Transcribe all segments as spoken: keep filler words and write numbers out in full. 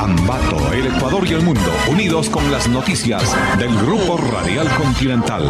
Ambato, el Ecuador y el mundo, unidos con las noticias del Grupo Radial Continental.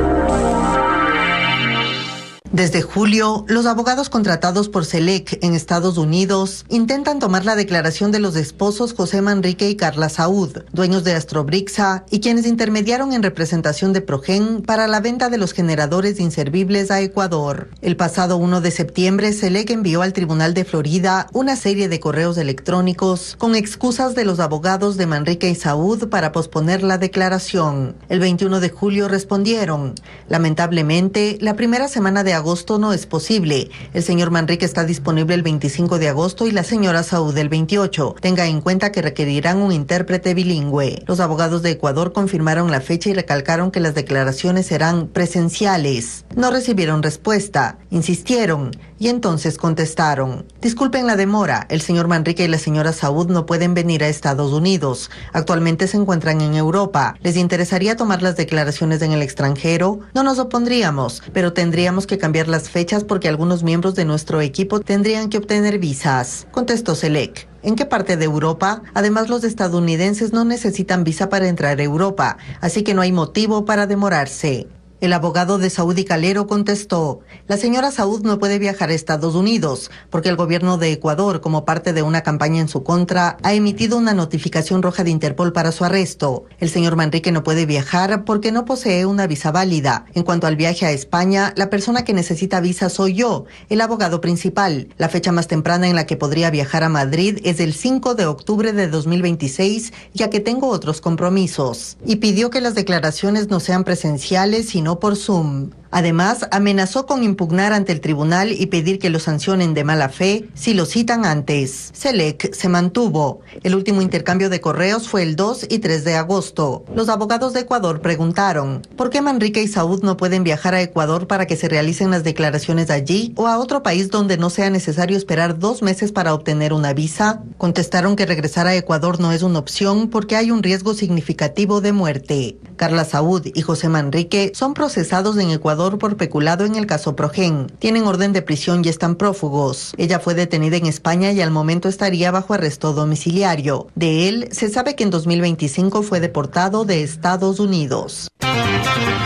Desde julio, los abogados contratados por SELEC en Estados Unidos intentan tomar la declaración de los esposos José Manrique y Carla Saúd, dueños de Astrobrixa y quienes intermediaron en representación de Progen para la venta de los generadores de inservibles a Ecuador. El pasado uno de septiembre, SELEC envió al Tribunal de Florida una serie de correos electrónicos con excusas de los abogados de Manrique y Saúd para posponer la declaración. El veintiuno de julio respondieron: lamentablemente, la primera semana de agosto no es posible. El señor Manrique está disponible el veinticinco de agosto y la señora Saúd el veintiocho. Tenga en cuenta que requerirán un intérprete bilingüe. Los abogados de Ecuador confirmaron la fecha y recalcaron que las declaraciones serán presenciales. No recibieron respuesta. Insistieron y entonces contestaron: disculpen la demora, el señor Manrique y la señora Saúd no pueden venir a Estados Unidos. Actualmente se encuentran en Europa. ¿Les interesaría tomar las declaraciones en el extranjero? No nos opondríamos, pero tendríamos que cambiar las fechas porque algunos miembros de nuestro equipo tendrían que obtener visas, contestó SELEC. ¿En qué parte de Europa? Además, los estadounidenses no necesitan visa para entrar a Europa, así que no hay motivo para demorarse. El abogado de Saúd y Calero contestó: la señora Saúd no puede viajar a Estados Unidos porque el gobierno de Ecuador, como parte de una campaña en su contra, ha emitido una notificación roja de Interpol para su arresto. El señor Manrique no puede viajar porque no posee una visa válida. En cuanto al viaje a España, la persona que necesita visa soy yo, el abogado principal. La fecha más temprana en la que podría viajar a Madrid es el cinco de octubre de dos mil veintiséis, ya que tengo otros compromisos. Y pidió que las declaraciones no sean presenciales, sino no por Zoom. Además, amenazó con impugnar ante el tribunal y pedir que lo sancionen de mala fe si lo citan antes. SELEC se mantuvo. El último intercambio de correos fue el dos y tres de agosto. Los abogados de Ecuador preguntaron: ¿por qué Manrique y Saúd no pueden viajar a Ecuador para que se realicen las declaraciones allí o a otro país donde no sea necesario esperar dos meses para obtener una visa? Contestaron que regresar a Ecuador no es una opción porque hay un riesgo significativo de muerte. Carla Saúd y José Manrique son procesados en Ecuador por peculado en el caso Progen. Tienen orden de prisión y están prófugos. Ella fue detenida en España y al momento estaría bajo arresto domiciliario. De él, se sabe que en dos mil veinticinco fue deportado de Estados Unidos.